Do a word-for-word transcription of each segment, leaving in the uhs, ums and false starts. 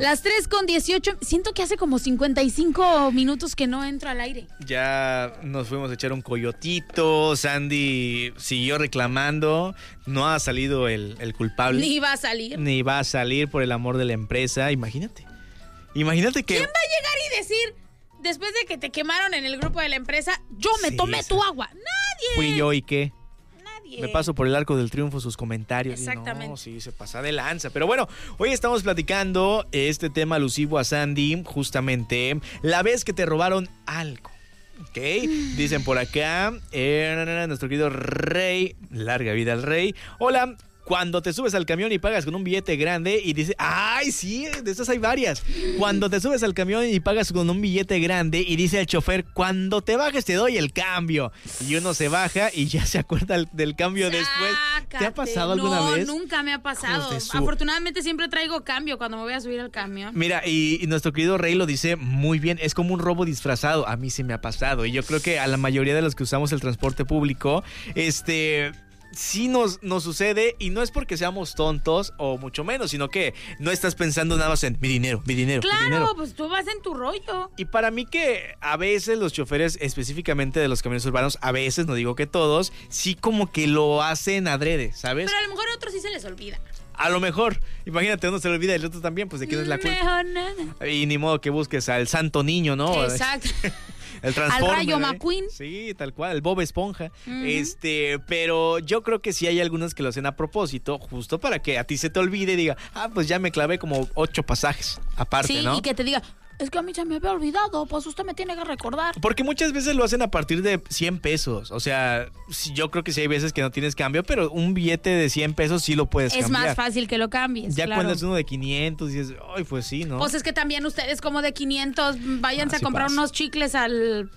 Las tres con dieciocho. Siento que hace como cincuenta y cinco minutos que no entro al aire. Ya nos fuimos a echar un coyotito. Sandy siguió reclamando. No ha salido el, el culpable. Ni va a salir. Ni va a salir por el amor de la empresa. Imagínate. Imagínate que... ¿Quién va a llegar y decir, después de que te quemaron en el grupo de la empresa, yo me Sí, tomé esa. tu agua? Nadie. Fui yo y qué. Nadie. Me paso por el arco del triunfo sus comentarios. Exactamente. Y no, sí, se pasa de lanza. Pero bueno, hoy estamos platicando este tema alusivo a Sandy, justamente la vez que te robaron algo. ¿Ok? Dicen por acá, eh, nuestro querido Rey, larga vida al Rey. Hola. Cuando te subes al camión y pagas con un billete grande y dice, ¡ay, sí! De esas hay varias. Cuando te subes al camión y pagas con un billete grande y dice el chofer, cuando te bajes te doy el cambio. Y uno se baja y ya se acuerda del cambio después. ¿Te ha pasado alguna no, vez? No, nunca me ha pasado. Su... Afortunadamente siempre traigo cambio cuando me voy a subir al camión. Mira, y, y nuestro querido Rey lo dice muy bien. Es como un robo disfrazado. A mí sí me ha pasado. Y yo creo que a la mayoría de los que usamos el transporte público, este... sí nos, nos sucede, y no es porque seamos tontos o mucho menos, sino que no estás pensando nada más en mi dinero, mi dinero, claro, mi dinero. Pues tú vas en tu rollo. Y para mí que a veces los choferes, específicamente de los camiones urbanos, a veces, no digo que todos, sí como que lo hacen adrede, ¿sabes? Pero a lo mejor a otros sí se les olvida. A lo mejor, imagínate, uno se le olvida y el otro también, pues de quién es la culpa. Mejor nada. Y ni modo que busques al santo niño, ¿no? Exacto. El Transformer, al Rayo ¿eh? McQueen. Sí, tal cual, el Bob Esponja. Uh-huh. Este, pero yo creo que sí hay algunos que lo hacen a propósito, justo para que a ti se te olvide y diga, ah, pues ya me clavé como ocho pasajes aparte, sí, ¿no? Y que te diga, es que a mí se me había olvidado, pues usted me tiene que recordar. Porque muchas veces lo hacen a partir de cien pesos. O sea, yo creo que sí hay veces que no tienes cambio, pero un billete de cien pesos sí lo puedes es cambiar. Es más fácil que lo cambies, Ya claro. cuando es uno de quinientos, dices, ay, pues sí, ¿no? Pues es que también ustedes como de quinientos, váyanse ah, sí a comprar pasa. unos chicles al...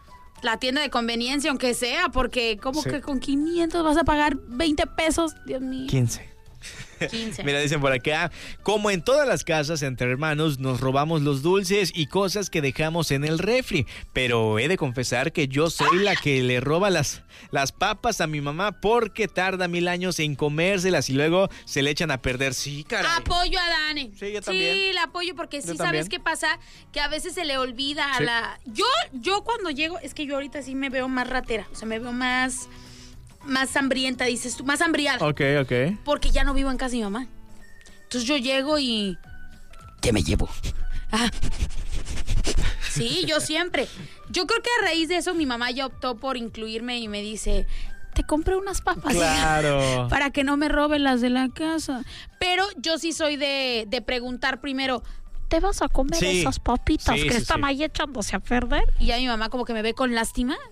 la tienda de conveniencia, aunque sea, porque como sí. que con quinientos vas a pagar veinte pesos, Dios mío. quince. quince. Mira, dicen por acá, como en todas las casas entre hermanos nos robamos los dulces y cosas que dejamos en el refri, pero he de confesar que yo soy la que le roba las, las papas a mi mamá porque tarda mil años en comérselas y luego se le echan a perder. Sí, caray. Apoyo a Dani. Sí, yo también. Sí, la apoyo porque sí, Yo ¿sabes también. qué pasa? Que a veces se le olvida a Sí. la... Yo, yo cuando llego, es que yo ahorita sí me veo más ratera, o sea, me veo más... más hambrienta, dices tú, más hambriada. Ok, ok. Porque ya no vivo en casa de mi mamá. Entonces yo llego y... ¿Qué me llevo? Ah. Sí, yo siempre. Yo creo que a raíz de eso mi mamá ya optó por incluirme y me dice... te compré unas papas. Claro. Para que no me roben las de la casa. Pero yo sí soy de, de preguntar primero... ¿te vas a comer Sí. esas papitas Sí, que sí, están sí. ahí echándose a perder? Y ya mi mamá como que me ve con lástima